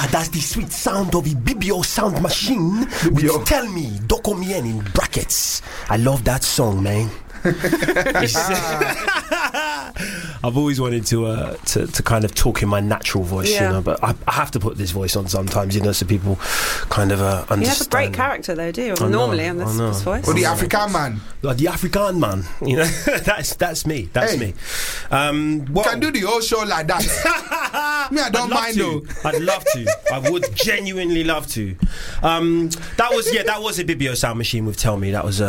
that's the sweet sound of a BBO sound machine. BBO. Which tell me, Dokomien in brackets. I love that song, man. I've always wanted to kind of talk in my natural voice, you know, but I have to put this voice on sometimes, you know, so people kind of understand. You have a great character though, do you? Normally on this voice. Or the African man. The African man, you know. that's me. That's me. Can do the whole show like that. Me, I don't mind though. I'd love to. I would genuinely love to. That was a BBO sound machine with Tell Me. That was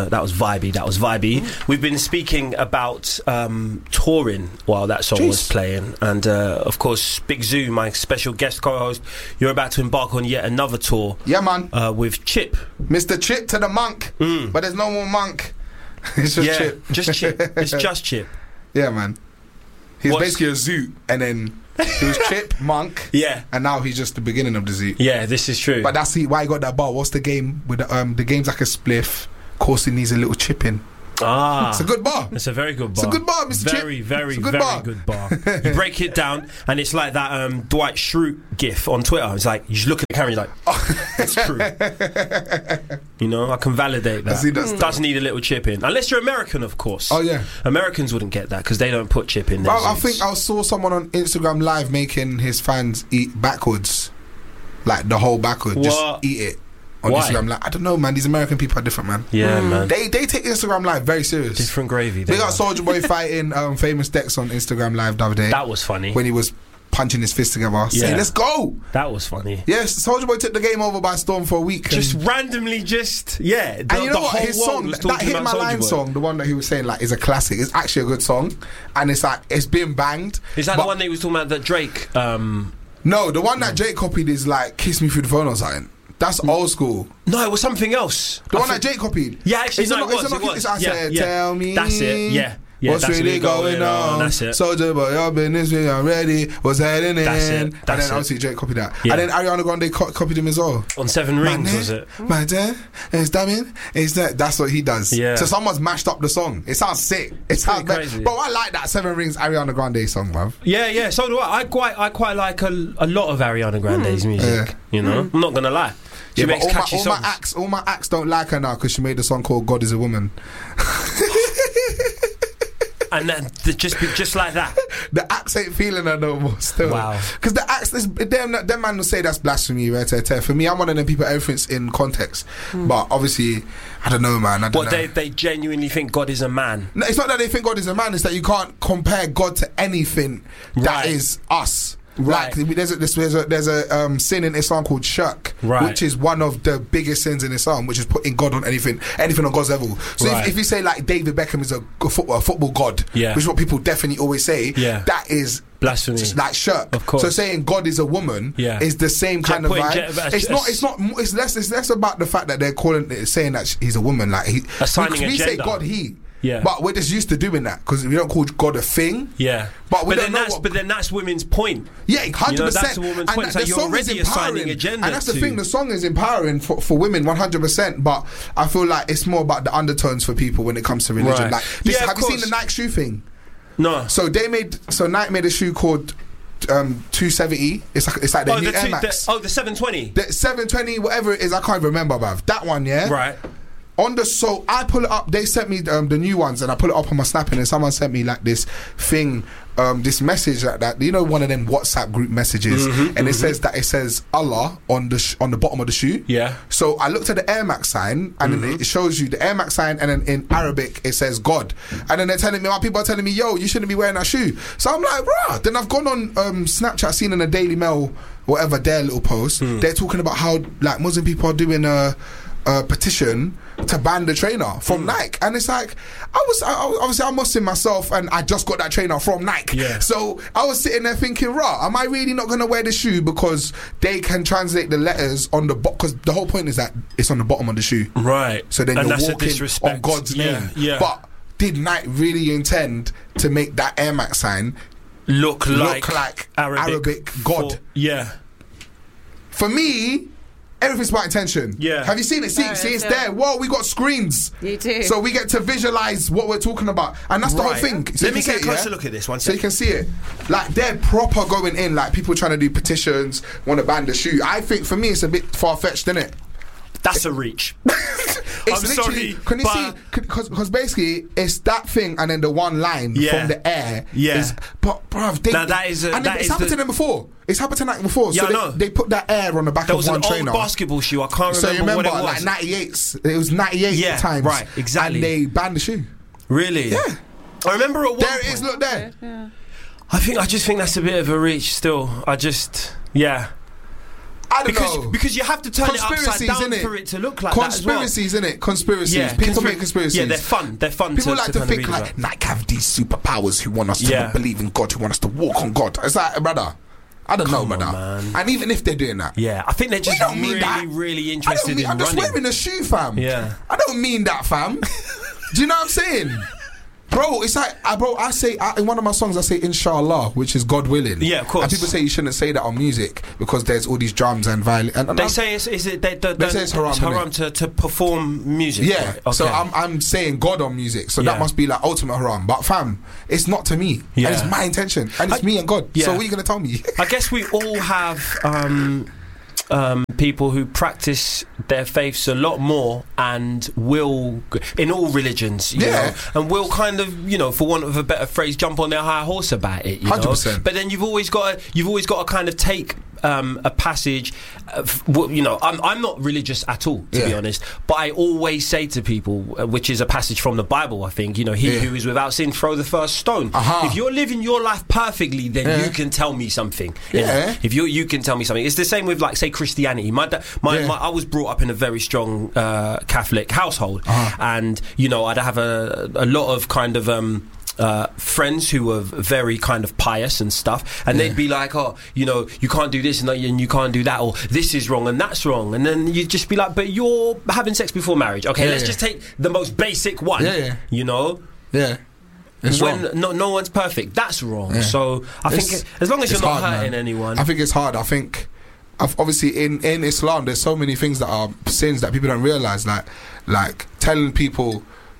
vibey. We've been speaking about touring while that song was playing, and of course Big Zoo, my special guest co-host, you're about to embark on yet another tour. Yeah, man. With Chip, Mr. Chip to the monk, but there's no more monk. It's just Chip. Just Chip. It's just Chip. Yeah, man. He's basically a zoo, and then he was Chip, monk, and now he's just the beginning of the zoo. Yeah, this is true. But that's why he got that bar. What's the game with the game's like a spliff? Of course, it needs a little chip in. It's a good bar. It's a very good bar. It's a good bar, Mr. Very, Chip. very, good very bar. good bar. You break it down, and it's like that Dwight Schrute gif on Twitter. It's like you just look at the camera, and you're like, "It's true." You know, I can validate that. Does need a little chip in, unless you're American, of course. Oh yeah, Americans wouldn't get that because they don't put chip in. I think I saw someone on Instagram Live making his fans eat backwards, like the whole backward. Just eat it. On Instagram Live. I don't know, man. These American people are different, man. Yeah, man. They take Instagram Live very serious. Different gravy. They got Soulja Boy fighting Famous Dex on Instagram Live the other day. That was funny. When he was punching his fist together, saying, "Let's go." That was funny. Yes, Soulja Boy took the game over by storm for a week. Just randomly, and you know what? His song, that Hit My Line song, the one that he was saying like is a classic. It's actually a good song, and it's like it's been banged. Is that the one that he was talking about that Drake? No, the one that Drake copied is like "Kiss Me Through the Phone" or something. That's old school. No, it was something else. The one that Jake copied. Yeah, actually, it was. I said, tell me. That's it, yeah, what's really going on? That's it. Soulja Boy, your business, I'm ready. What's heading in? That's it. And then obviously Jake copied that. Yeah. And then Ariana Grande copied him as well. On Seven Rings, was it? My dad is damning. That's what he does. Yeah. So someone's mashed up the song. It sounds sick. It sounds crazy. But I like that Seven Rings Ariana Grande song, bruv. Yeah. So do I. I quite like a lot of Ariana Grande's music. You know, I'm not gonna lie. She makes catchy songs. All my acts don't like her now because she made a song called "God Is a Woman." And then just like that, the acts ain't feeling her no more. Still, wow. Because the acts, them man will say that's blasphemy. Right? For me, I'm one of them people. Everything's in context, but obviously, I don't know, man. They genuinely think God is a man. No, it's not that they think God is a man. It's that you can't compare God to anything that is us. Right. Like there's a sin in Islam called shirk, which is one of the biggest sins in Islam, which is putting God on anything on God's level. So if you say like David Beckham is a football god, which is what people definitely always say, that is blasphemy, like shirk. Of course. So saying God is a woman is the same kind of vibe. It's less about the fact that they're saying that he's a woman. Like assigning a gender. We say God he. Yeah. But we're just used to doing that because we don't call God a thing. Yeah. But then that's women's point. Yeah, 100%. You know, that's a woman's point. So you're already assigning a gender. And that's the thing. The song is empowering for women, 100%. But I feel like it's more about the undertones for people when it comes to religion. Like, have you seen the Nike shoe thing? No. So Nike made a shoe called 270. It's like the new Air Max. The 720. The 720, whatever it is, I can't remember, bruv. That one, yeah. Right. So I pull it up. They sent me the new ones, and I pull it up on my Snap, and then someone sent me like this thing, this message that you know, one of them WhatsApp group messages, and it says Allah on the bottom of the shoe. Yeah. So I looked at the Air Max sign, and then it shows you the Air Max sign, and then in Arabic it says God, and then my people are telling me, yo, you shouldn't be wearing that shoe. So I'm like, bruh. Then I've gone on Snapchat, seen in the Daily Mail, whatever their little post, they're talking about how like Muslim people are doing a petition to ban the trainer from Nike, and it's like I'm Muslim myself, and I just got that trainer from Nike. Yeah. So I was sitting there thinking, am I really not going to wear the shoe because they can translate the letters on the bottom? Because the whole point is that it's on the bottom of the shoe, right? So then you're walking on God's name. Yeah. But did Nike really intend to make that Air Max sign look like Arabic God? Yeah. For me, everything's about intention. Yeah. Have you seen it? See, it's there. Whoa, we got screens. You do. So we get to visualize what we're talking about, and that's the whole thing. So Let me get a closer look at this one. So you can see it. Like, they're proper going in. Like, people trying to do petitions, want to ban the shoe. I think for me, it's a bit far fetched, isn't it? That's a reach. It's I'm literally, sorry, can you see? Because basically, it's that thing, and then the one line from the air. Yeah. But bruv, it's happened to them before. It's happened to Nike before. Yeah, so I know. they put that air on the back There of was one an trainer. old basketball shoe. I can't So you remember remember, what it was. like 98s. It was 98 times. Right, exactly. And they banned the shoe. Really? Yeah. I remember at one There it point, is. Look there. Yeah. I just think that's a bit of a reach. Still, I don't know. Because you have to turn it upside down innit? for it to look like that as well. Conspiracies, innit? Conspiracies. Yeah, People make conspiracies. Yeah, they're fun. They're fun. People to, like to to kind of think read like about. Nike have these superpowers who want us to believe in God, who want us to walk on God. It's like, brother, I don't know, brother. Man. And even if they're doing that, Yeah, I think they're just don't mean that. really interested in I'm just running. wearing a shoe, fam. Yeah. I don't mean that, fam. Do you know what I'm saying? Bro, it's like, I say, in one of my songs, I say, Inshallah, which is God willing. Yeah, of course. And people say you shouldn't say that on music because there's all these drums and violin. And They say it's haram, haram to perform music. yeah, right? Okay. so I'm saying God on music, so that must be like ultimate haram. But fam, it's not to me, Yeah. and it's my intention, and it's me and God. Yeah. So what are you gonna tell me? I guess we all have people who practice their faiths a lot more and will, in all religions, you know, and will kind of, you know, for want of a better phrase, jump on their high horse about it. You 100%. know? But then you've always got to kind of take a passage. You know, I'm not religious at all, to be honest, but I always say to people, which is a passage from the Bible, I think, you know, he who is without sin, throw the first stone. If you're living your life perfectly, then you can tell me something. You know? If you can tell me something. It's the same with, like, say, Christianity. I was brought up in a very strong Catholic household, and, you know, I'd have a lot of kind of friends who were very kind of pious and stuff, and they'd be like, oh, you know, you can't do this and you can't do that, or this is wrong and that's wrong, and then you'd just be like, but you're having sex before marriage. Okay, let's just take the most basic one. You know, It's when wrong. no one's perfect, that's wrong. So I think as long as you're not hurting anyone, I think it's hard. I think obviously in Islam there's so many things that are sins that people don't realise, like telling people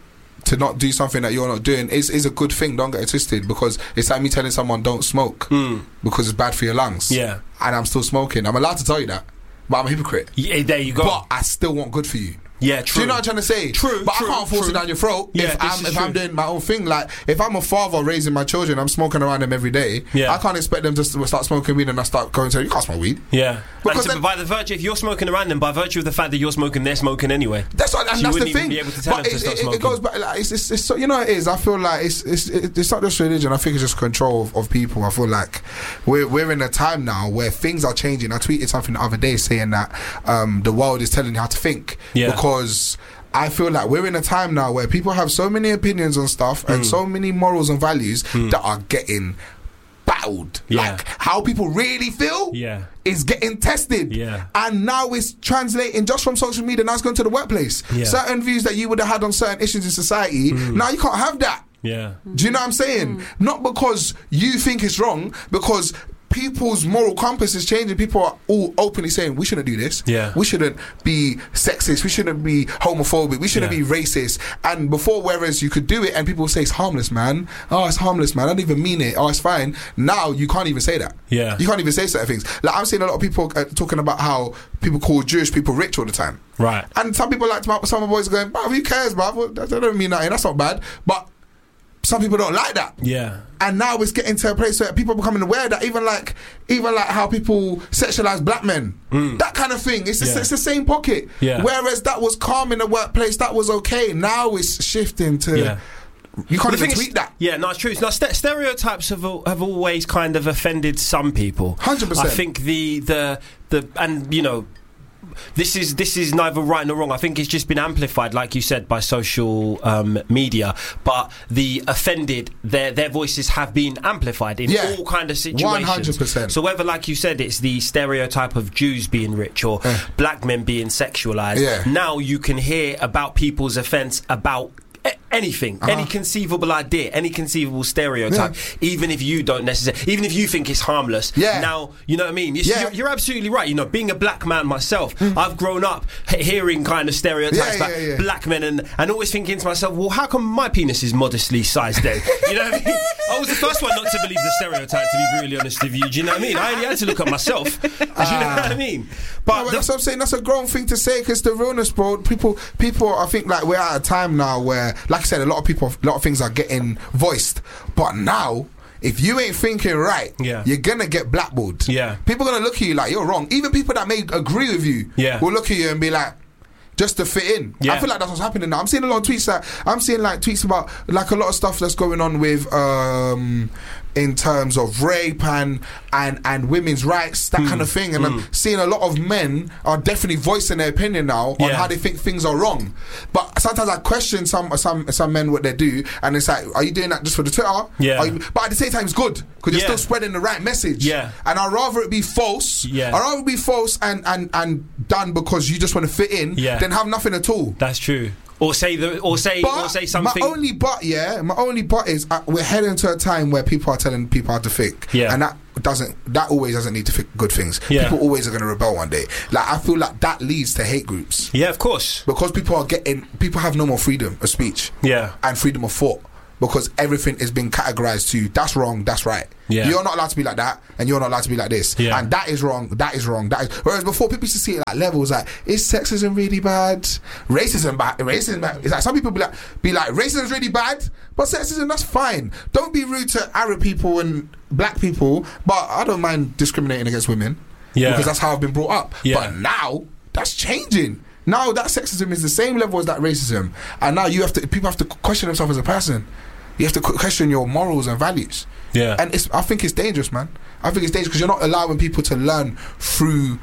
to not do something that you're not doing is a good thing. Don't get it twisted, because it's like me telling someone don't smoke because it's bad for your lungs. Yeah, and I'm still smoking. I'm allowed to tell you that, but I'm a hypocrite. Yeah, there you go. But I still want good for you. Yeah, true. Do you know what I'm trying to say? True. But I can't force it down your throat if I'm doing my own thing. Like, if I'm a father raising my children, I'm smoking around them every day. Yeah. I can't expect them to start smoking weed and I start going to, you can't smoke weed. Yeah. Because and by the virtue, if you're smoking around them, by virtue of the fact that you're smoking, they're smoking anyway. That's what, and so that's you the wouldn't thing. Even be able to tell them to stop smoking. It goes back. Like, it's so, you know what it is. I feel like it's not just religion. I think it's just control of people. I feel like we're in a time now where things are changing. I tweeted something the other day saying that the world is telling you how to think. Yeah. Because I feel like we're in a time now where people have so many opinions on stuff and so many morals and values that are getting battled. Like, how people really feel is getting tested. And now it's translating just from social media. Now it's going to the workplace. Certain views that you would have had on certain issues in society, now you can't have that. Do you know what I'm saying? Not because you think it's wrong, because people's moral compass is changing. People are all openly saying we shouldn't do this. We shouldn't be sexist. We shouldn't be homophobic. We shouldn't be racist. And before, whereas you could do it and people say it's harmless, man. Oh, it's harmless, man. I don't even mean it. Oh, it's fine. Now you can't even say that. You can't even say certain things. Like, I'm seeing a lot of people talking about how people call Jewish people rich all the time. Right. And some people like some of my boys are going, bruv, who cares, bruv? That don't mean nothing. That's not bad. But some people don't like that. And now it's getting to a place where people are becoming aware that even like how people sexualize black men, that kind of thing. It's the same pocket. Whereas that was calm in the workplace, that was okay. Now it's shifting to you can't even tweet that. Yeah, no, it's true. Now, stereotypes have always kind of offended some people. 100%. I think the and you know, this is neither right nor wrong. I think it's just been amplified, like you said, by social media. But the offended, their voices have been amplified in all kind of situations. 100%. So whether, like you said, it's the stereotype of Jews being rich or black men being sexualized, now you can hear about people's offence about anything, any conceivable idea, any conceivable stereotype, even if you don't necessarily, even if you think it's harmless. Yeah. Now, you know what I mean? You're absolutely right. You know, being a black man myself, I've grown up hearing kind of stereotypes about black men and always thinking to myself, well, how come my penis is modestly sized then? You know what I mean? I was the first one not to believe the stereotype, to be really honest with you. Do you know what I mean? I only had to look at myself. Do you know what I mean? But that's what I'm saying. That's a grown thing to say, because the realness, bro. People. I think like we're at a time now where, like I said, a lot of things are getting voiced. But now, if you ain't thinking right, you're gonna get blackballed. Yeah. People are gonna look at you like you're wrong. Even people that may agree with you will look at you and be like, just to fit in. I feel like that's what's happening now. I'm seeing a lot of tweets tweets about like a lot of stuff that's going on with in terms of rape and women's rights, that kind of thing. And I'm seeing a lot of men are definitely voicing their opinion now on how they think things are wrong. But sometimes I question some men what they do, and it's like, are you doing that just for the Twitter? But at the same time, it's good because you're still spreading the right message. And I'd rather it be false. I'd rather it be false and done because you just want to fit in than have nothing at all. That's true. Or say something. My only but is we're heading to a time where people are telling people how to think, and that always doesn't lead to good things. People always are going to rebel one day. Like, I feel like that leads to hate groups. Yeah, of course. Because people have no more freedom of speech. And freedom of thought. Because everything is being categorized to that's wrong, that's right. You're not allowed to be like that, and you're not allowed to be like this. And that is wrong, that is wrong, that is. Whereas before, people used to see it like levels, like, is sexism really bad? Racism bad? It's like some people be like racism's really bad, but sexism, that's fine. Don't be rude to Arab people and black people, but I don't mind discriminating against women. Because that's how I've been brought up. But now that's changing. Now that sexism is the same level as that racism, and now people have to question themselves as a person. You have to question your morals and values. And I think it's dangerous, man. I think it's dangerous because you're not allowing people to learn through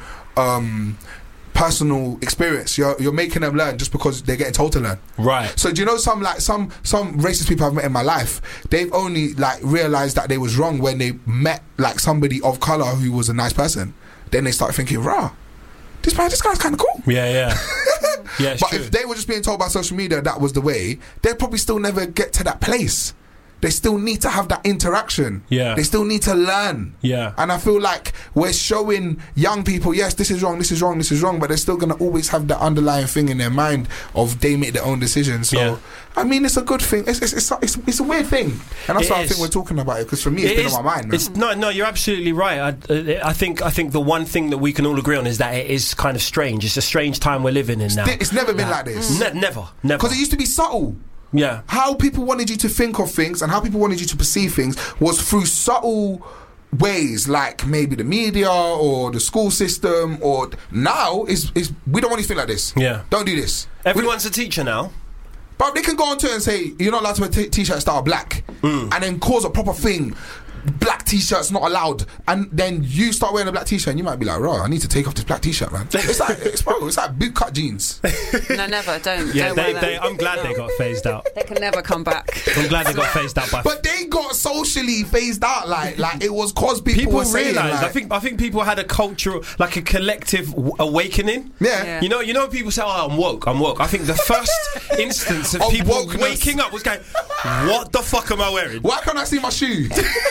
personal experience. You're making them learn just because they're getting told to learn. Right. So do you know some racist people I've met in my life? They've only like realized that they was wrong when they met like somebody of color who was a nice person. Then they start thinking, rah, this guy's kind of cool. Yeah, but true. If they were just being told by social media that was the way, they'd probably still never get to that place. They still need to have that interaction. They still need to learn. And I feel like we're showing young people, yes, this is wrong, this is wrong, this is wrong, but they're still going to always have that underlying thing in their mind of they make their own decisions. So, I mean, it's a good thing. It's a weird thing. And that's why I think we're talking about it, because for me, it's been on my mind, man. No, you're absolutely right. I think the one thing that we can all agree on is that it is kind of strange. It's a strange time we're living in now. It's never been like this. Never. Because it used to be subtle. How people wanted you to think of things and how people wanted you to perceive things was through subtle ways, like maybe the media or the school system. Or now is we don't want you to think like this. Don't do this. Everyone's a teacher now. But they can go on to it and say you're not allowed to wear t-shirts that are black, and then cause a proper thing. Black t-shirts not allowed, and then you start wearing a black t-shirt and you might be like, "Right, I need to take off this black t-shirt, man." It's like bootcut jeans. No, never. Don't wear them. I'm glad they got phased out. They can never come back. I'm glad they got phased out. But they got socially phased out, like it was cause people were saying. Realised. I think people had a cultural, like a collective awakening. You know, people say, "Oh, I'm woke." I think the first instance of people waking up was going, "What the fuck am I wearing? Why can't I see my shoe?"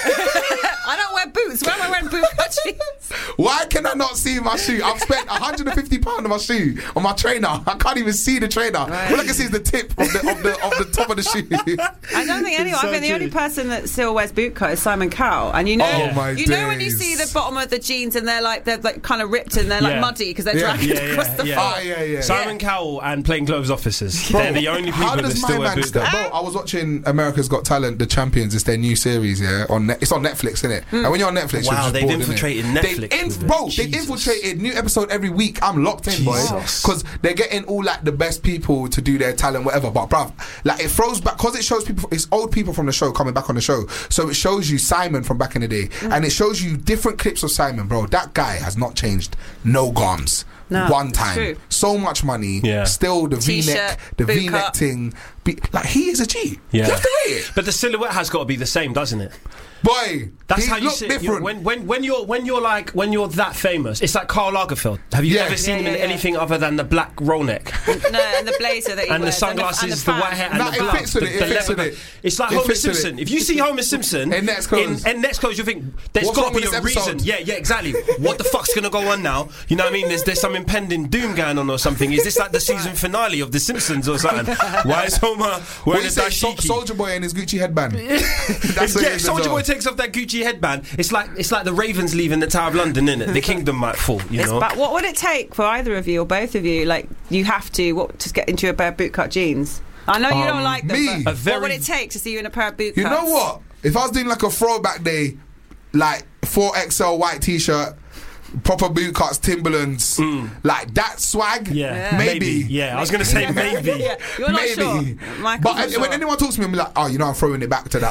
I don't wear boots. Why am I wearing bootcut jeans? Why can I not see my shoe? I've spent £150 on my shoe, on my trainer. I can't even see the trainer. Right. All I can see is the tip of the top of the shoe. I don't think anyone. I mean, the only person that still wears bootcut is Simon Cowell, and you know when you see the bottom of the jeans and they're like kind of ripped and they're like muddy because they're dragging across the floor. Simon Cowell and Plainclothes Officers. Bro, they're the only people that still wear bootcut. Bro, I was watching America's Got Talent, The Champions. It's their new series. It's on Netflix, isn't it? And when you're on Netflix, wow, you're just they've bored, infiltrated Netflix. They've infiltrated new episode every week. I'm locked in, boy, because they're getting all like the best people to do their talent, whatever. But bruv, like it throws back because it shows people. It's old people from the show coming back on the show, so it shows you Simon from back in the day, and it shows you different clips of Simon. Bro, that guy has not changed. No gums. No, one time, so much money. Still the V-neck, the V-neck thing. like he is a G. Yeah. You have to rate it. But the silhouette has got to be the same, doesn't it? Boy, that's he how you look see different. When you're that famous, it's like Karl Lagerfeld. Have you ever seen him in anything other than the black roll neck? No, and the blazer that he and wears, the sunglasses, and the white hat, and the glove. It's like Homer Simpson. If you see Homer Simpson in next clothes, you think there's got to be a reason. Yeah, exactly. What the fuck's gonna go on now? You know what I mean? There's some impending doom going on or something. Is this like the season finale of The Simpsons or something? Why is Homer wearing a dashiki? Soldier Boy and his Gucci headband. Soldier Boy takes off that Gucci headband. It's like the Ravens leaving the Tower of London, isn't it? The kingdom might fall, you know. But what would it take for either of you or both of you? Like, you have to get into a pair of bootcut jeans. I know you don't like them, but what would it take to see you in a pair of bootcuts? You know what? If I was doing like a throwback day, like 4XL white t-shirt, proper bootcuts, Timberlands, like that swag, maybe. Yeah, I was going to say maybe. Yeah. You're not sure. But when anyone talks to me, I'm like, oh, you know, I'm throwing it back to that.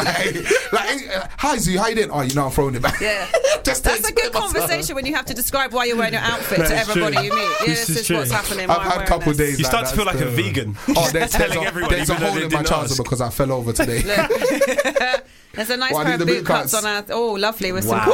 Hi, Zoo, how you doing? Oh, you know, I'm throwing it back. Yeah. That's a good conversation when you have to describe why you're wearing your outfit to everybody you meet. Yeah, this is what's happening. I've had a couple of days. You start to feel like a vegan. Oh, they're telling everybody. There's a hole in my trouser because I fell over today. There's a nice pair of bootcuts on our... Oh, lovely. With some...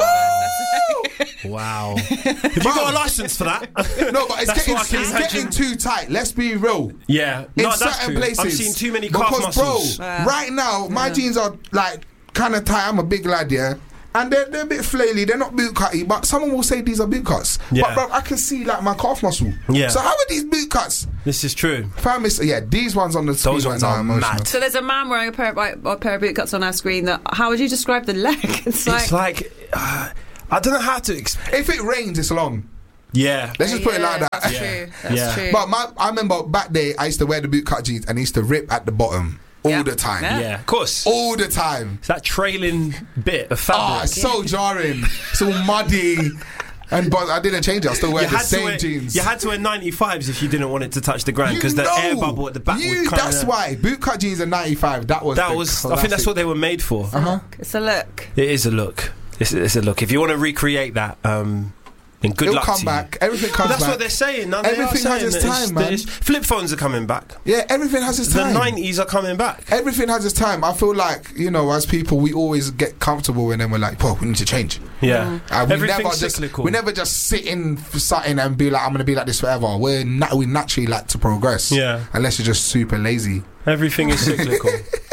Wow. Have you got a license for that? No, but it's getting too tight. Let's be real. Yeah. In certain places. I'm seeing too many calf muscles. Bro, right now, my jeans are like kind of tight. I'm a big lad, yeah. And they're a bit flaily. They're not boot cutty, but someone will say these are boot cuts. Yeah. But bro, I can see like my calf muscle. Yeah. So how are these boot cuts? This is true. Fam, these ones on the screen. Those ones are mad. So there's a man wearing a pair of boot cuts on our screen. How would you describe the leg? It's like I don't know how to if it rains, it's long. Yeah. Let's just put it like that. That's true. That's true. But I remember back there, I used to wear the bootcut jeans and I used to rip at the bottom all the time. Yeah, of course. All the time. It's that trailing bit of fabric. Oh, it's so jarring. It's all muddy. But I didn't change it. I still wear the same jeans. You had to wear 95s if you didn't want it to touch the ground because the air bubble at the back would kind of... That's why. Bootcut jeans are 95. That was I think that's what they were made for. It's a look. It is a look. It's a look. If you want to recreate that, then good luck to you. It'll come back. Everything comes back. That's what they're saying. No, everything has its time, man. Flip phones are coming back. Yeah, everything has its time. The 90s are coming back. Everything has its time. I feel like, you know, as people, we always get comfortable and then we're like, well, we need to change. Yeah. Everything's cyclical. We never just sit in for something and be like, I'm going to be like this forever. We naturally like to progress. Yeah. Unless you're just super lazy. Everything is cyclical.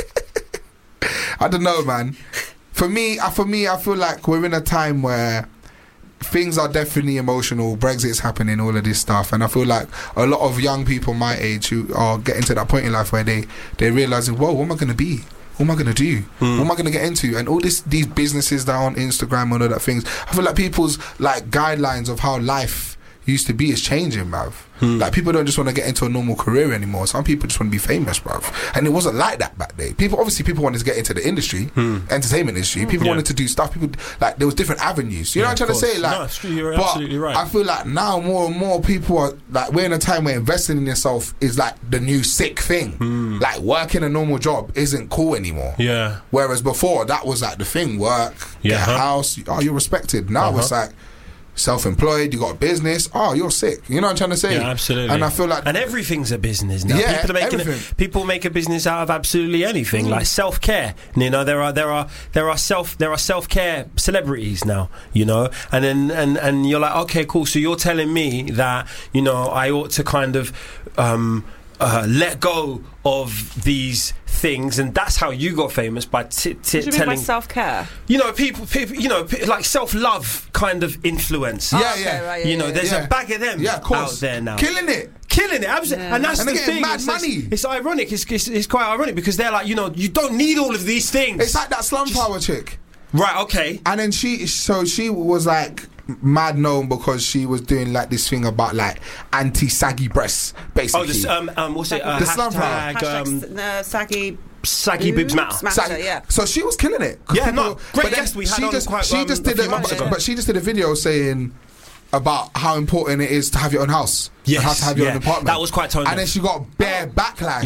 I don't know, man. For me, I feel like we're in a time where things are definitely emotional. Brexit's happening, all of this stuff, and I feel like a lot of young people my age who are getting to that point in life where they're realizing, whoa, what am I going to be? What am I going to do? What am I going to get into? And all these businesses that are on Instagram and all that things. I feel like people's like guidelines of how life used to be is changing, bruv. Like people don't just want to get into a normal career anymore. Some people just want to be famous, bruv. And it wasn't like that back then. People wanted to get into the industry, entertainment industry. People wanted to do stuff. People like there was different avenues. You know what I'm trying to say? Like, no, it's true. You're absolutely right. I feel like now more and more people are like, we're in a time where investing in yourself is like the new sick thing. Like working a normal job isn't cool anymore. Yeah. Whereas before that was like the thing. Work, get a house. Oh, you're respected. Now it's like self-employed, you got a business, you're sick. You know what I'm trying to say? Yeah, absolutely. And I feel like... And everything's a business now. Yeah, people make a business out of absolutely anything, like self-care. You know, there are self-care celebrities now, you know, and you're like, okay, cool, so you're telling me that, you know, I ought to kind of let go of these things, and that's how you got famous, by telling by self-care. You know, people, you know, like self-love kind of influence. You know, there's a bag of them out there now, killing it, absolutely. And that's the thing. Mad money. It's ironic. It's quite ironic because they're like, you know, you don't need all of these things. It's like that Slum Power chick, right? Okay. And then she was like mad known because she was doing like this thing about like anti-saggy breasts, basically. What's it? The Slum Power. Saggy boobs matter. Yeah. So she was killing it. Great guest we had on quite but she just did a video saying about how important it is to have your own house. Yes, and how to have your own apartment. That was quite tone deaf. And then she got bare backlash.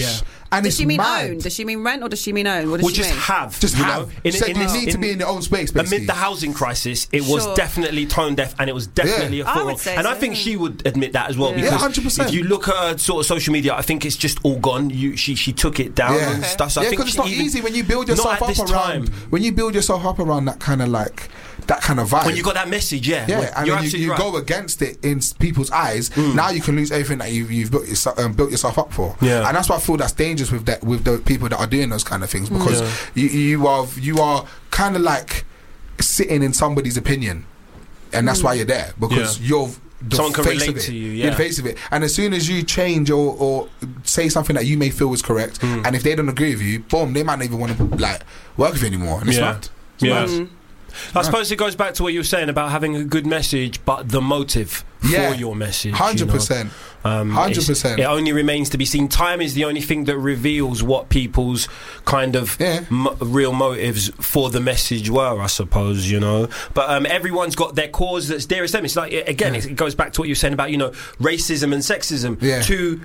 And does she mean mad. own? Does she mean rent or does she mean own? What does she just mean? have. Just you have. know, You need to be in your own space, basically. Amid the housing crisis, it was definitely tone deaf, and it was definitely a football. And I think she would admit that as well, because 100%. if you look at her sort of social media, I think it's just all gone. She took it down and stuff. So I think because it's not easy when you build yourself up around. When you build yourself up around that kind of vibe. When you got that message, and then you go against it in people's eyes. Now you can lose everything that you've built yourself up for. Yeah. And that's why I feel that's dangerous with the people that are doing those kind of things, because you are kind of like sitting in somebody's opinion, and that's why you're there, because you're someone can face relate of it. to you. You're the face of it. And as soon as you change or say something that you may feel is correct, and if they don't agree with you, boom, they might not even want to work with you anymore. And it's not. I suppose it goes back to what you were saying about having a good message, but the motive for your message. 100%. 100%. It only remains to be seen. Time is the only thing that reveals what people's kind of real motives for the message were, I suppose, But everyone's got their cause that's dearest to them. It's like, again, it goes back to what you were saying about, racism and sexism. Yeah.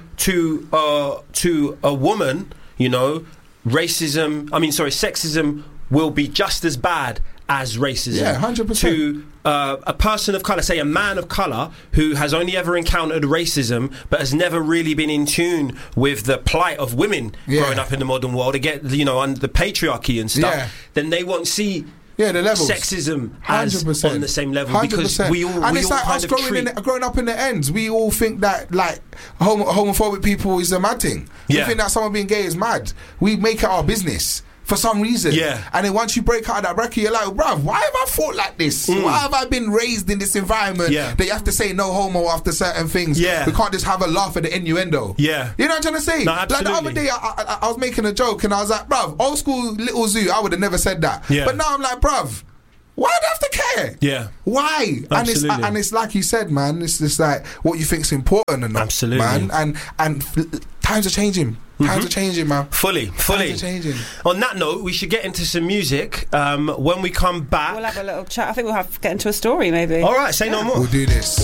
To a woman, sexism will be just as bad as racism. Yeah, 100%. To a person of colour, say a man of colour who has only ever encountered racism but has never really been in tune with the plight of women growing up in the modern world, again, under the patriarchy and stuff, then they won't see the levels. Sexism as 100%. On the same level 100%. Because we all like us growing up in the ends, we all think that homophobic people is a mad thing. We think that someone being gay is mad. We make it our business for some reason. And then once you break out of that bracket, you're like, bruv, why have I thought like this? Why have I been raised in this environment that you have to say no homo after certain things? We can't just have a laugh at the innuendo. You know what I'm trying to say? No, like the other day I was making a joke and I was like, bruv, old school Little Zoo, I would have never said that. But now I'm like, bruv, why do I have to care? Why? Absolutely. And it's like you said, man, it's just like what you think's important enough. Absolutely. Man. And times are changing. Times are changing, man. Fully. Times are changing. On that note, we should get into some music. When we come back, we'll have a little chat. I think we'll have to get into a story, maybe. All right, say no more. We'll do this.